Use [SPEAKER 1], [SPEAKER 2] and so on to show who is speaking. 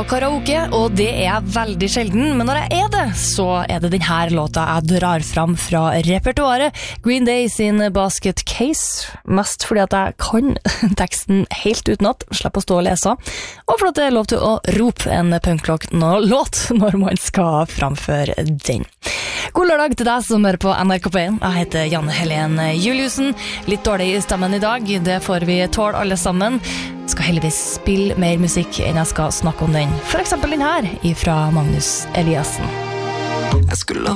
[SPEAKER 1] karaoke, og det er veldig sjelden, men når jeg er det, så er det denne låta jeg drar fram fra repertoaret. Green Day sin Basket Case, mest fordi at jeg kan teksten helt utenat, slipper å stå og lese, og for at det er lov til å rope en punklåt når man skal framføre den. God lørdag til deg som hører på NRK P1. Jeg heter Janne Helen Juliussen. Litt dårlig i stemmen i dag, det får vi tåle alle sammen. Skal heldigvis spille mer musikk enn jeg skal snakke om den. For eksempel den her, fra Magnus Eliassen.
[SPEAKER 2] Jeg skulle